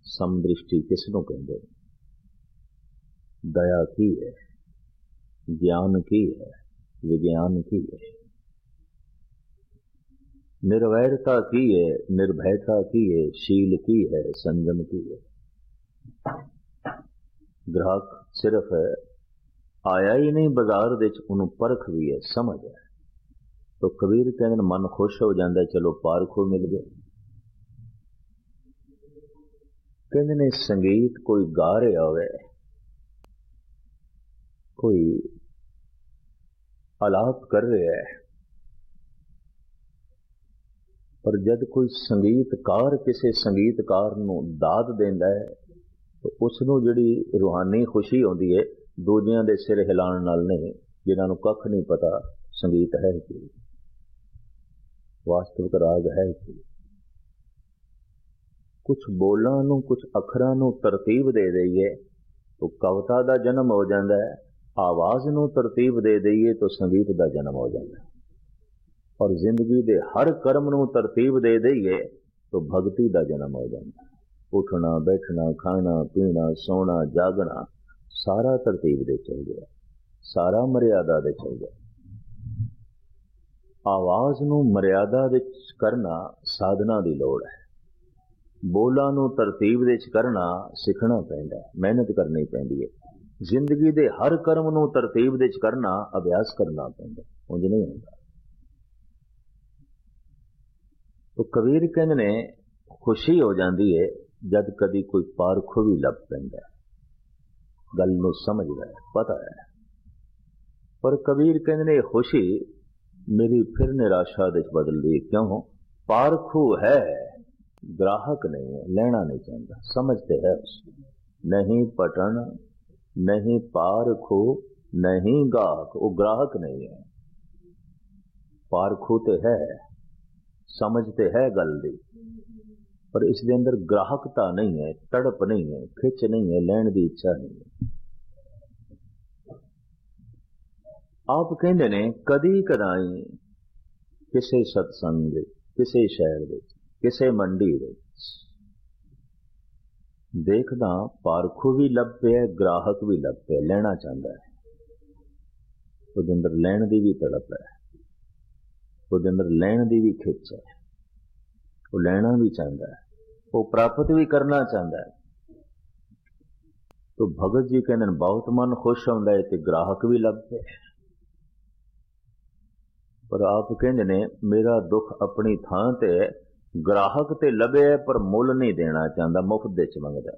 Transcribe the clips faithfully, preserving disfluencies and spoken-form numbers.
समदृष्टि किसनों कहते हैं? दया की है, ज्ञान की है, विज्ञान की है, निर्वैरता की है, निर्भयता की है, शील की है, संयम की है। ग्राहक सिर्फ आया ही नहीं बाजार दे उन्होंने परख भी है, समझ है। तो कबीर कहते मन खुश हो जाता है, चलो पारखो मिल गए। कहते ने संगीत कोई गा रहा होवे, कोई आलाप कर रहा है, पर जब कोई संगीतकार किसी संगीतकार नूं दाद देंदा है तो उसनूं जिहड़ी रूहानी खुशी होंदी है दूजियां दे सिर हिलाण नाल नहीं, जिन्हां नूं कख नहीं पता संगीत है कि वास्तविक राग है कि। कुछ बोलां नूं कुछ अखरां नूं तरतीब दे दईए तो कविता दा जन्म हो जांदा है, आवाज नूं तरतीब दे दईए तो संगीत दा जन्म हो जांदा है, और जिंदगी दे हर कर्म नूं तरतीब दे दईए तो भगती दा जन्म हो जाता है। उठना बैठना खाना पीना सोना जागना सारा तरतीब दे चल गया, सारा मर्यादा दे चल गया। आवाज नूं मर्यादा दे करना साधना दी लोड़ है, बोलां नूं तरतीब दे करना सीखना पैंदा है, मेहनत करनी पैंदी है। जिंदगी दे हर कर्म नूं तरतीब दे करना अभ्यास करना पैंदा, उंज नहीं होंदा। तो कबीर कहते ने खुशी हो जाती है जब कदी कोई पारखो भी लभ पैंदा, गल नूं समझदा है, पता है। पर कबीर कहते ने खुशी मेरी फिर निराशा दे बदल दी। क्यों? पारखू है, ग्राहक नहीं है, लेना नहीं चाहता, समझते है उसको। नहीं पटन नहीं पारखू नहीं गाहक, वो ग्राहक नहीं है। पारखू तो है, समझते है गल दी, पर इसके अंदर ग्राहकता नहीं है, तड़प नहीं है, खिच नहीं है, लैण की इच्छा नहीं है। आप कहते ने कदी कदाई किसी सत्संग किसी शहर दे किसी मंडी दे देखदा पारखू भी लभ पिया, ग्राहक भी लभ पिया, लेना चाहता है। उसके अंदर लैण की भी तड़प है, उसके अंदर लैण की भी खिच है, वो लेना भी चाहता है, वो प्राप्त भी करना चाहता है। तो भगत जी कहते बहुत मन खुश होंदा है तो ग्राहक भी लभदे, पर आप कहते ने मेरा दुख अपनी थां ते, ग्राहक ते लभे पर मुल नहीं देना चाहता, मुफ्त दे मंगदा।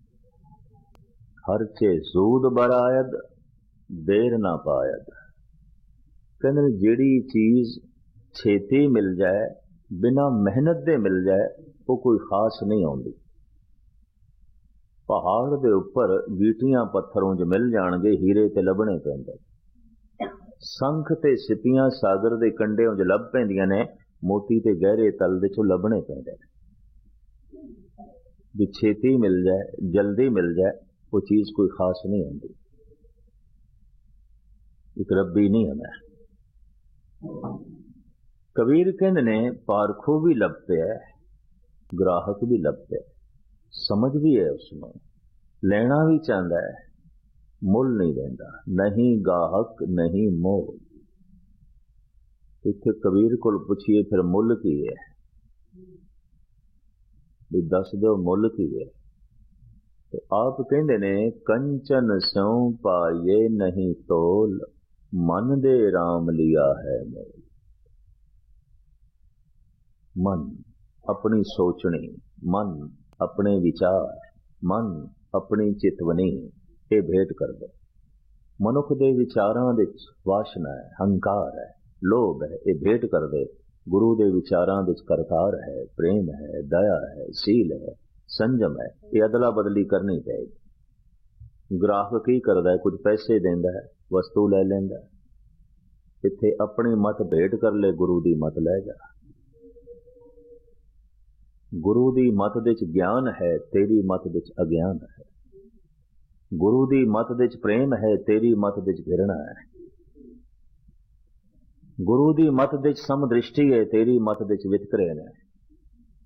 हर चे सूद बरायद देर ना पायद। कहते जिहड़ी चीज छेती मिल जाए बिना मेहनत दे मिल जाए वो कोई खास नहीं आउंदी। पहाड़ दे उपर गीटियां पत्थरों च मिल जाणगे, हीरे ते लभणे पैंदे। संख ते सिपियां सागर दे कंढे च लभ पैंदियां ने, मोती ते गहरे तल दे चों लभणे पैंदे। भी छेती मिल जाए जल्दी मिल जाए वो चीज कोई खास नहीं आउंदी, एक रब्बी नहीं है। मैं कबीर कहते ने पारखू भी लभ पिया, ग्राहक भी लभ पिया, समझ भी है उसमें, लेना भी चाहता है, मुल नहीं देता। नहीं गाहक नहीं मोल। इत्थे कबीर को पूछिए फिर मुल की है, भी दस दो मुल की है। तो आप कहते ने कंचन स्यों पाइए नहीं तोल, मन दे राम लिया है मोल। मन अपनी सोचनी, मन अपने विचार, मन अपनी चितवनी ये भेंट कर दे। मनुख दे विचारां दे वासना है, हंकार है, लोभ है, ये भेंट कर दे। गुरु दे विचारां दे करतार है, प्रेम है, दया है, सील है, संयम है, ये अदला बदली करनी चाहिए। ग्राहक की करदा है, कुछ पैसे देंदा है, वस्तु ले लेंदा है। इत्थे अपनी मत भेंट कर ले, गुरु दी मत ले जा। गुरु दी मत दे च ज्ञान है, तेरी मत दे च अज्ञान है। गुरु दी मत दे च प्रेम है, तेरी मत दे च घृणा है। गुरु दी मत दे च समदृष्टि है, तेरी मत दे च वितकरे है।